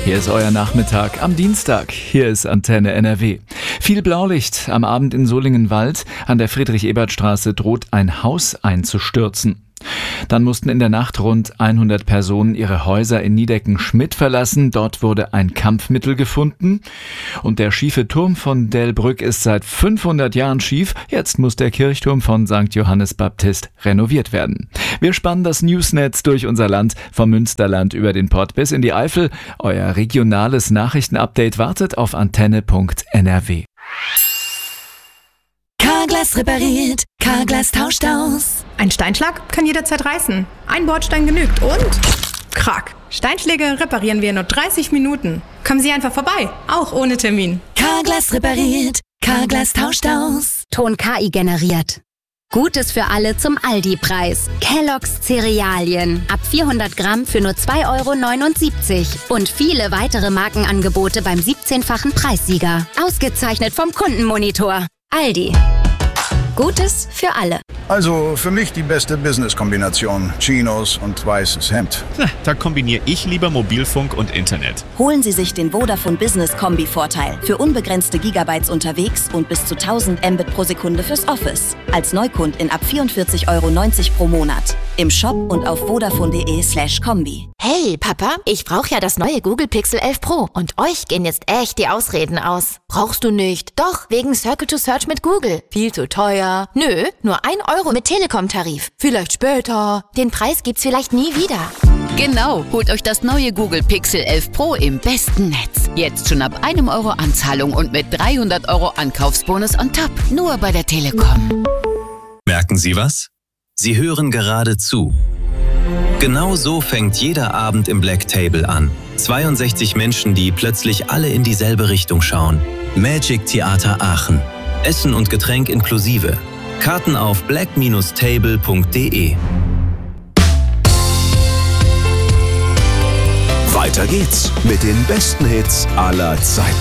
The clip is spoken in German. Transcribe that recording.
Hier ist euer Nachmittag am Dienstag. Hier ist Antenne NRW. Viel Blaulicht am Abend in Solingen-Wald. An der Friedrich-Ebert-Straße droht ein Haus einzustürzen. Dann mussten in der Nacht rund 100 Personen ihre Häuser in Niedecken-Schmidt verlassen. Dort wurde ein Kampfmittel gefunden. Und der schiefe Turm von Delbrück ist seit 500 Jahren schief. Jetzt muss der Kirchturm von St. Johannes Baptist renoviert werden. Wir spannen das Newsnetz durch unser Land, vom Münsterland über den Pott bis in die Eifel. Euer regionales Nachrichtenupdate wartet auf antenne.nrw. Carglass repariert, Carglass tauscht aus. Ein Steinschlag kann jederzeit reißen. Ein Bordstein genügt und krack. Steinschläge reparieren wir in nur 30 Minuten. Kommen Sie einfach vorbei, auch ohne Termin. Carglass repariert, Carglass tauscht aus. Ton KI generiert. Gutes für alle zum Aldi-Preis. Kellogg's Cerealien. Ab 400 Gramm für nur 2,79 € Und viele weitere Markenangebote beim 17-fachen Preissieger. Ausgezeichnet vom Kundenmonitor. Aldi. Gutes für alle. Also für mich die beste Business-Kombination. Chinos und weißes Hemd. Da kombiniere ich lieber Mobilfunk und Internet. Holen Sie sich den Vodafone Business Kombi-Vorteil. Für unbegrenzte Gigabytes unterwegs und bis zu 1000 Mbit pro Sekunde fürs Office. Als Neukundin ab 44,90 € pro Monat. Im Shop und auf vodafone.de/kombi. Hey Papa, ich brauche ja das neue Google Pixel 11 Pro und euch gehen jetzt echt die Ausreden aus. Brauchst du nicht? Doch, wegen Circle to Search mit Google. Viel zu teuer. Nö, nur 1 € mit Telekom-Tarif. Vielleicht später. Den Preis gibt's vielleicht nie wieder. Genau, holt euch das neue Google Pixel 11 Pro im besten Netz. Jetzt schon ab 1 € Anzahlung und mit 300 € Ankaufsbonus on top. Nur bei der Telekom. Merken Sie was? Sie hören gerade zu. Genau so fängt jeder Abend im Black Table an. 62 Menschen, die plötzlich alle in dieselbe Richtung schauen. Magic Theater Aachen. Essen und Getränk inklusive. Karten auf black-table.de. Weiter geht's mit den besten Hits aller Zeiten.